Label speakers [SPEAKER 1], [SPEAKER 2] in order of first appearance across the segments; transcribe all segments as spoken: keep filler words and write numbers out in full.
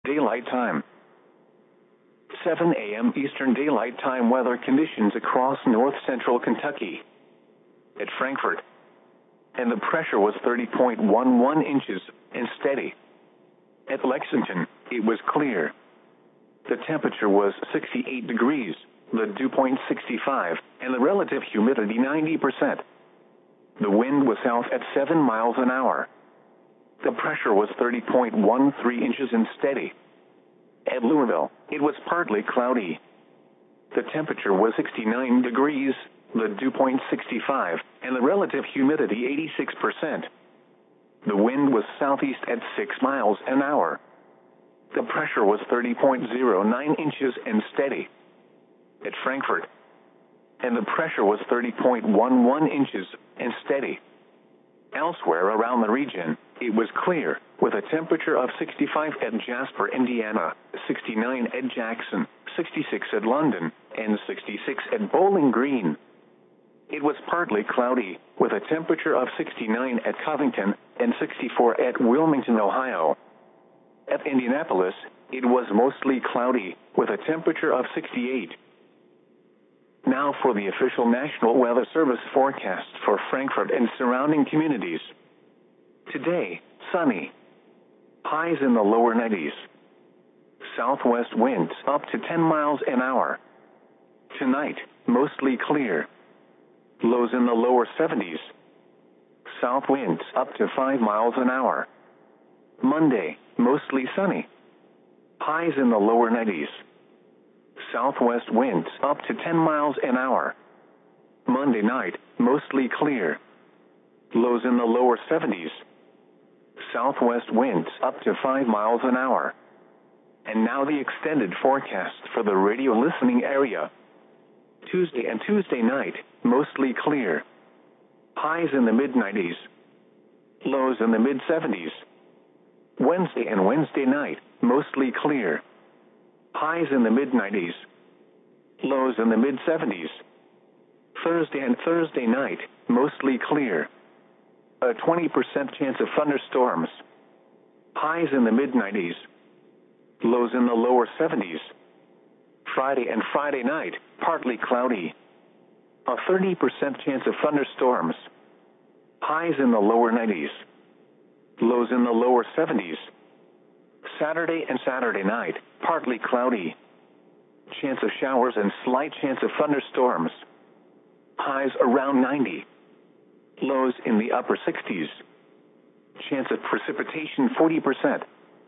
[SPEAKER 1] Daylight Time. seven a m Eastern Daylight Time weather conditions across north central Kentucky. At Frankfort. And the pressure was thirty point one one inches and steady. At Lexington, it was clear. The temperature was sixty-eight degrees, the dew point sixty-five, and the relative humidity ninety percent. The wind was south at seven miles an hour. The pressure was thirty point one three inches and steady. At Louisville, it was partly cloudy. The temperature was sixty-nine degrees, the dew point sixty-five, and the relative humidity eighty-six percent. The wind was southeast at six miles an hour. The pressure was thirty point zero nine inches and steady. At Frankfort. And the pressure was thirty point one one inches and steady. Elsewhere around the region, it was clear, with a temperature of sixty-five at Jasper, Indiana, sixty-nine at Jackson, sixty-six at London, and sixty-six at Bowling Green. It was partly cloudy, with a temperature of sixty-nine at Covington and sixty-four at Wilmington, Ohio. At Indianapolis, it was mostly cloudy, with a temperature of sixty-eight. Now for the official National Weather Service forecast for Frankfort and surrounding communities. Today, sunny. Highs in the lower nineties. Southwest winds up to ten miles an hour. Tonight, mostly clear. Lows in the lower seventies. South winds up to five miles an hour. Monday, mostly sunny. Highs in the lower nineties. Southwest winds up to ten miles an hour. Monday night, mostly clear. Lows in the lower seventies. Southwest winds up to five miles an hour. And now the extended forecast for the radio listening area. Tuesday and Tuesday night, mostly clear. Highs in the mid nineties. Lows in the mid seventies. Wednesday and Wednesday night, mostly clear. Highs in the mid nineties. Lows in the mid seventies. Thursday and Thursday night, mostly clear. A twenty percent chance of thunderstorms. Highs in the mid nineties. Lows in the lower seventies. Friday and Friday night, partly cloudy. A thirty percent chance of thunderstorms. Highs in the lower nineties. Lows in the lower seventies. Saturday and Saturday night, partly cloudy. Chance of showers and slight chance of thunderstorms. Highs around ninety. Lows in the upper sixties. Chance of precipitation forty percent.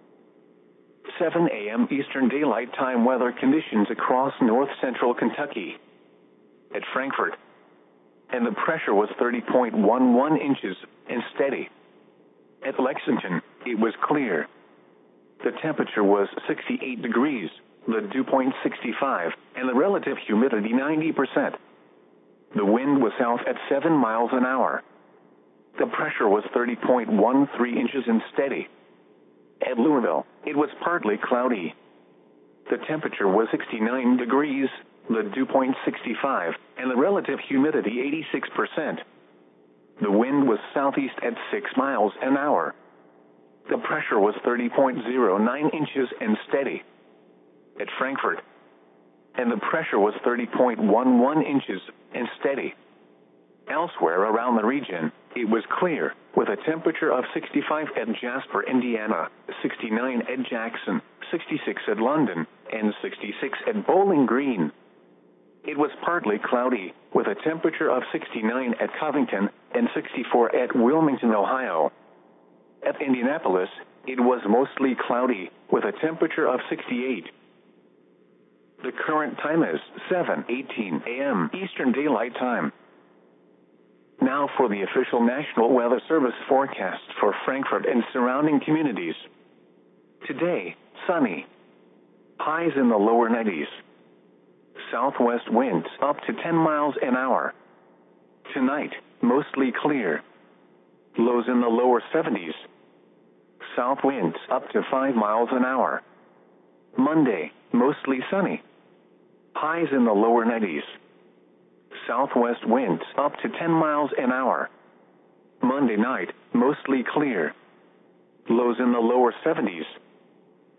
[SPEAKER 1] seven a m Eastern Daylight Time weather conditions across north central Kentucky. At Frankfort. And the pressure was thirty point one one inches and steady. At Lexington, it was clear. The temperature was sixty-eight degrees, the dew point sixty-five, and the relative humidity ninety percent. The wind was south at seven miles an hour. The pressure was thirty point one three inches and steady. At Louisville, it was partly cloudy. The temperature was sixty-nine degrees, the dew point sixty-five, and the relative humidity eighty-six percent. The wind was southeast at six miles an hour. The pressure was thirty point zero nine inches and steady. At Frankfort. And the pressure was thirty point one one inches and steady. Elsewhere around the region, it was clear, with a temperature of sixty-five at Jasper, Indiana, sixty-nine at Jackson, sixty-six at London, and sixty-six at Bowling Green. It was partly cloudy, with a temperature of sixty-nine at Covington and sixty-four at Wilmington, Ohio. At Indianapolis, it was mostly cloudy, with a temperature of sixty-eight. The current time is seven eighteen a m Eastern Daylight Time. Now for the official National Weather Service forecast for Frankfort and surrounding communities. Today, sunny. Highs in the lower nineties. Southwest winds up to ten miles an hour. Tonight, mostly clear. Lows in the lower seventies. South winds up to five miles an hour. Monday, mostly sunny. Highs in the lower nineties. Southwest winds up to ten miles an hour. Monday night, mostly clear. Lows in the lower seventies.